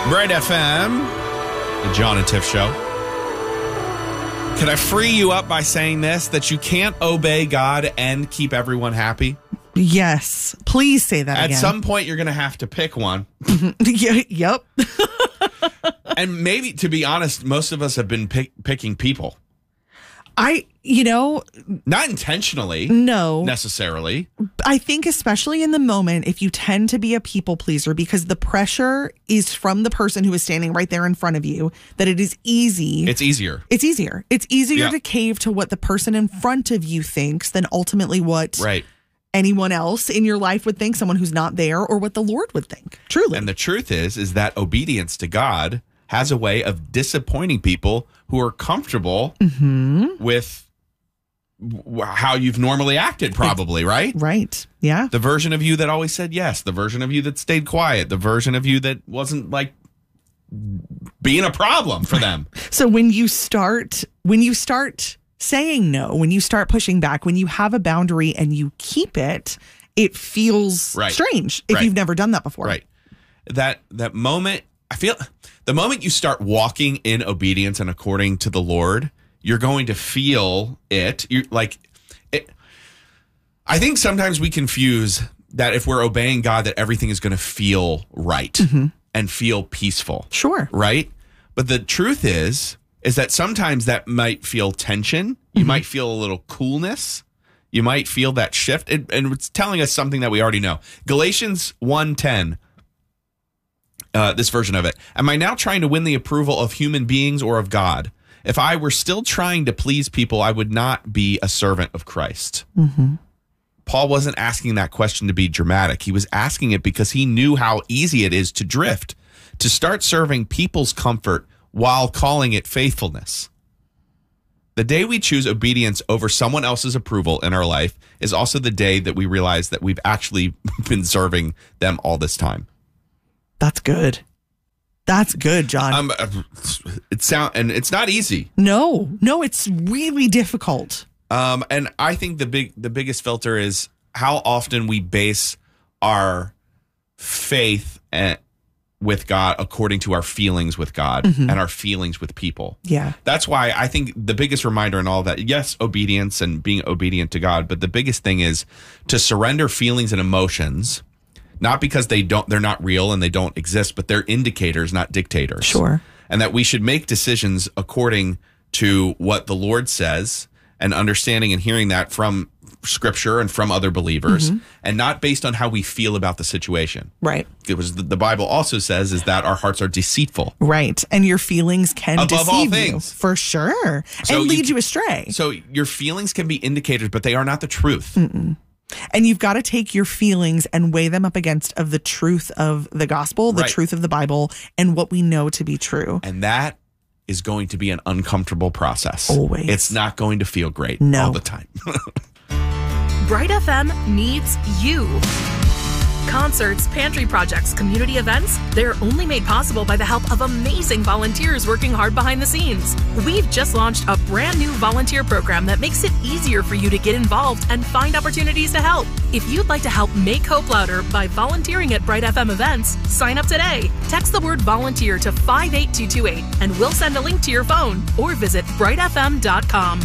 Bright FM, the John and Tiff Show. Can I free you up by saying this, that you can't obey God and keep everyone happy? Yes. Please say that again. At some point, you're going to have to pick one. Yep. And maybe, to be honest, most of us have been picking people. Not intentionally. No. Necessarily. I think especially in the moment, if you tend to be a people pleaser, because the pressure is from the person who is standing right there in front of you, that it is easy. It's easier. It's easier to cave to what the person in front of you thinks than ultimately what anyone else in your life would think, someone who's not there, or what the Lord would think. Truly. And the truth is that obedience to God has a way of disappointing people who are comfortable with how you've normally acted, probably, right? Right. Yeah. The version of you that always said yes, the version of you that stayed quiet, the version of you that wasn't like being a problem for them. So when you start saying no, when you start pushing back, when you have a boundary and you keep it, it feels strange if you've never done that before. Right. That moment, I feel the moment you start walking in obedience and according to the Lord, you're going to feel it. I think sometimes we confuse that if we're obeying God, that everything is going to feel right and feel peaceful. Sure. Right. But the truth is that sometimes that might feel tension. You might feel a little coolness. You might feel that shift. And it's telling us something that we already know. Galatians 1:10. This version of it. Am I now trying to win the approval of human beings or of God? If I were still trying to please people, I would not be a servant of Christ. Paul wasn't asking that question to be dramatic. He was asking it because he knew how easy it is to drift, to start serving people's comfort while calling it faithfulness. The day we choose obedience over someone else's approval in our life is also the day that we realize that we've actually been serving them all this time. That's good. That's good, John. It's not easy. No, it's really difficult. And I think the biggest filter is how often we base our faith with God according to our feelings with God and our feelings with people. Yeah. That's why I think the biggest reminder in all that, yes, obedience and being obedient to God, but the biggest thing is to surrender feelings and emotions. Not because they're not real and they don't exist, but they're indicators, not dictators. Sure. And that we should make decisions according to what the Lord says and understanding and hearing that from Scripture and from other believers and not based on how we feel about the situation. Right. It was the Bible also says is that our hearts are deceitful. Right. And your feelings can above all things. You. For sure. So and lead you astray. So your feelings can be indicators, but they are not the truth. And you've got to take your feelings and weigh them up against of the truth of the gospel, the truth of the Bible, and what we know to be true. And that is going to be an uncomfortable process. Always. It's not going to feel great all the time. Bright FM needs you. Concerts, pantry projects, community events, they're only made possible by the help of amazing volunteers working hard behind the scenes. We've just launched a brand new volunteer program that makes it easier for you to get involved and find opportunities to help. If you'd like to help make hope louder by volunteering at Bright FM events, sign up today. Text the word volunteer to 58228 and we'll send a link to your phone or visit brightfm.com.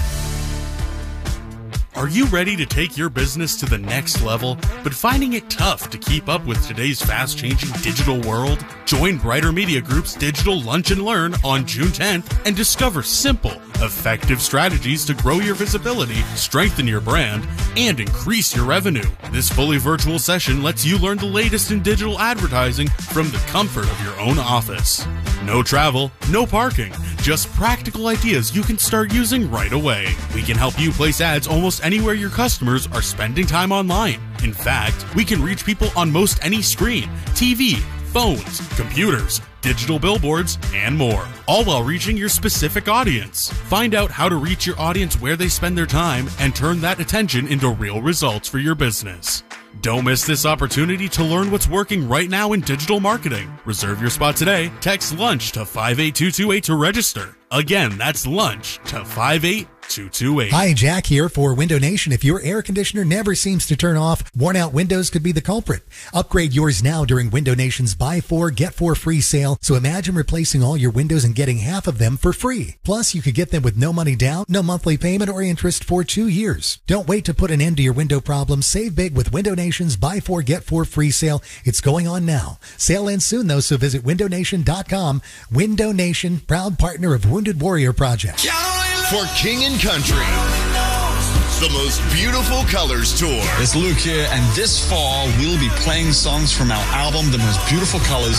Are you ready to take your business to the next level, but finding it tough to keep up with today's fast-changing digital world? Join Brighter Media Group's Digital Lunch and Learn on June 10th and discover simple, effective strategies to grow your visibility, strengthen your brand, and increase your revenue. This fully virtual session lets you learn the latest in digital advertising from the comfort of your own office. No travel, no parking, just practical ideas you can start using right away. We can help you place ads almost anywhere your customers are spending time online. In fact, we can reach people on most any screen, TV, phones, computers, digital billboards, and more, all while reaching your specific audience. Find out how to reach your audience where they spend their time and turn that attention into real results for your business. Don't miss this opportunity to learn what's working right now in digital marketing. Reserve your spot today. Text LUNCH to 58228 to register. Again, that's LUNCH to 58228. 228. Hi, Jack here for Window Nation. If your air conditioner never seems to turn off, worn out windows could be the culprit. Upgrade yours now during Window Nation's Buy 4, Get 4 free sale. So imagine replacing all your windows and getting half of them for free. Plus, you could get them with no money down, no monthly payment or interest for 2 years. Don't wait to put an end to your window problems. Save big with Window Nation's Buy 4, Get 4 free sale. It's going on now. Sale ends soon, though, so visit windownation.com. Window Nation, proud partner of Wounded Warrior Project. For King and Country, the most beautiful colors tour. It's Luke here, and this fall we'll be playing songs from our album, The Most Beautiful Colors,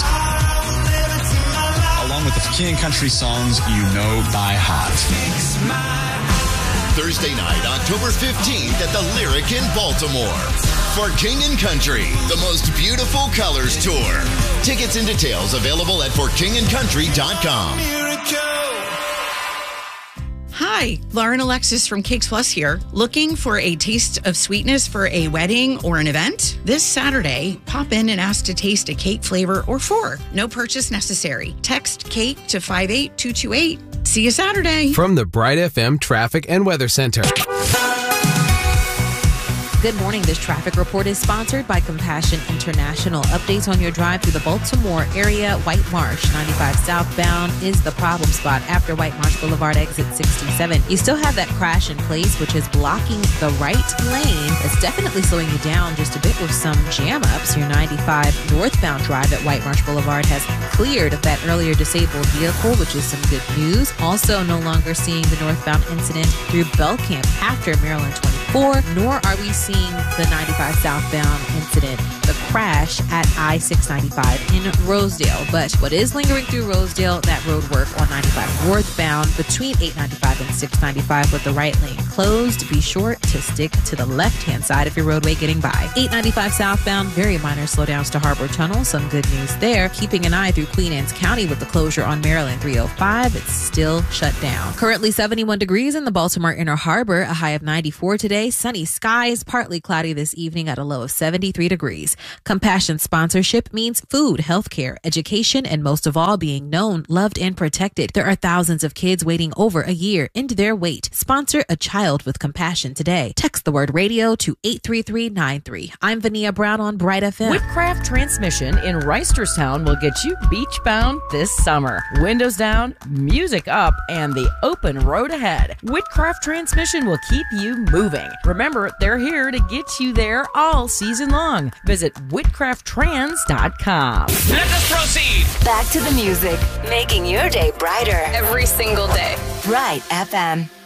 along with the King and Country songs you know by heart. Thursday night, October 15th at the Lyric in Baltimore. For King and Country, the most beautiful colors tour. Tickets and details available at forkingandcountry.com. Hi, Lauren Alexis from Cakes Plus here. Looking for a taste of sweetness for a wedding or an event? This Saturday, pop in and ask to taste a cake flavor or 4. No purchase necessary. Text cake to 58228. See you Saturday. From the Bright FM Traffic and Weather Center. Good morning. This traffic report is sponsored by Compassion International. Updates on your drive through the Baltimore area. White Marsh 95 southbound is the problem spot after White Marsh Boulevard exit 67. You still have that crash in place, which is blocking the right lane. It's definitely slowing you down just a bit with some jam ups. Your 95 northbound drive at White Marsh Boulevard has cleared of that earlier disabled vehicle, which is some good news. Also, no longer seeing the northbound incident through Belcamp after Maryland 24, nor are we seeing the 95 southbound incident, the crash at I-695 in Rosedale. But what is lingering through Rosedale, that road work on 95 northbound between 895 and 695 with the right lane closed. Be sure to stick to the left-hand side of your roadway getting by. 895 southbound, very minor slowdowns to Harbor Tunnel. Some good news there. Keeping an eye through Queen Anne's County with the closure on Maryland 305. It's still shut down. Currently 71 degrees in the Baltimore Inner Harbor, a high of 94 today. Sunny skies, partly cloudy this evening at a low of 73 degrees. Compassion sponsorship means food, healthcare, education, and most of all, being known, loved, and protected. There are thousands of kids waiting over a year into their wait. Sponsor a child with compassion today. Text the word radio to 83393. I'm Vania Brown on Bright FM. Whitcraft Transmission in Reisterstown will get you beach-bound this summer. Windows down, music up, and the open road ahead. Whitcraft Transmission will keep you moving. Remember, they're here to get you there all season long. Visit whitcrafttrans.com. Let us proceed. Back to the music, making your day brighter. Every single day. Bright FM.